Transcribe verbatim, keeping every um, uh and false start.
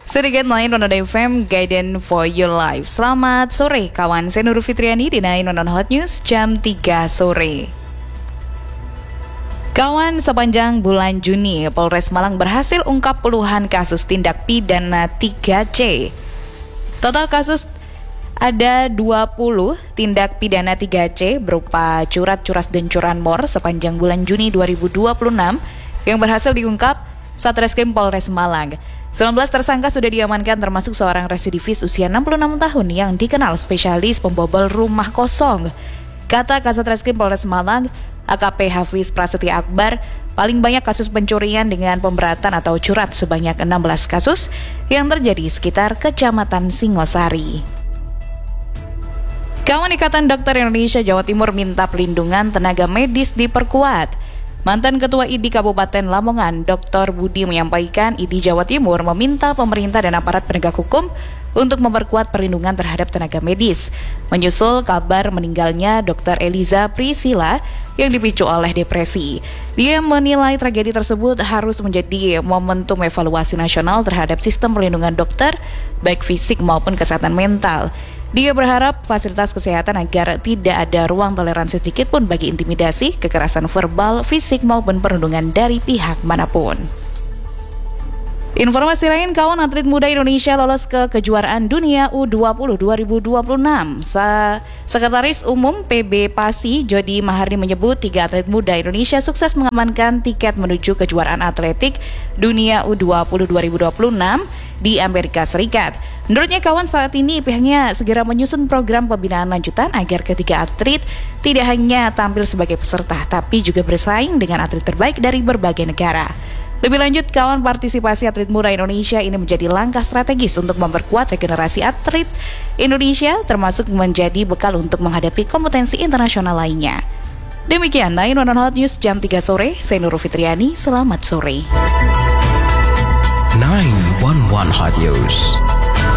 Sedikit lain Nono F M Guidance for Your Life. Selamat sore kawan, saya Nurul Fitriani di Nine Nono Hot News jam tiga sore. Kawan, sepanjang bulan Juni, Polres Malang berhasil ungkap puluhan kasus tindak pidana tiga C. Total kasus ada dua puluh tindak pidana tiga C berupa curat, curas, dan curanmor sepanjang bulan Juni dua ribu dua puluh enam yang berhasil diungkap Satreskrim Polres Malang. sembilan belas tersangka sudah diamankan termasuk seorang residivis usia enam puluh enam tahun yang dikenal spesialis pembobol rumah kosong. Kata Kasat Reskrim Polres Malang, A K P Hafiz Prasetya Akbar, paling banyak kasus pencurian dengan pemberatan atau curat sebanyak enam belas kasus yang terjadi sekitar Kecamatan Singosari. Kawan Ikatan Dokter Indonesia Jawa Timur minta pelindungan tenaga medis diperkuat. Mantan Ketua I D Kabupaten Lamongan, Doktor Budi menyampaikan I D Jawa Timur meminta pemerintah dan aparat penegak hukum untuk memperkuat perlindungan terhadap tenaga medis. Menyusul kabar meninggalnya Dokter Eliza Priscilla yang dipicu oleh depresi. Dia menilai tragedi tersebut harus menjadi momentum evaluasi nasional terhadap sistem perlindungan dokter, baik fisik maupun kesehatan mental. Dia berharap fasilitas kesehatan agar tidak ada ruang toleransi sedikit pun bagi intimidasi, kekerasan verbal, fisik maupun perundungan dari pihak manapun. Informasi lain, kawan, atlet muda Indonesia lolos ke kejuaraan dunia U dua puluh dua ribu dua puluh enam. Sa- Sekretaris Umum P B Pasi, Jody Mahardi menyebut tiga atlet muda Indonesia sukses mengamankan tiket menuju kejuaraan atletik dunia U dua puluh dua ribu dua puluh enam di Amerika Serikat. Menurutnya kawan, saat ini pihaknya segera menyusun program pembinaan lanjutan agar ketiga atlet tidak hanya tampil sebagai peserta, tapi juga bersaing dengan atlet terbaik dari berbagai negara. Lebih lanjut, kawan, partisipasi atlet muda Indonesia ini menjadi langkah strategis untuk memperkuat regenerasi atlet Indonesia, termasuk menjadi bekal untuk menghadapi kompetensi internasional lainnya. Demikian Nine One Hot News jam tiga sore, saya Nurul Fitriani, selamat sore. nine one one Hot News.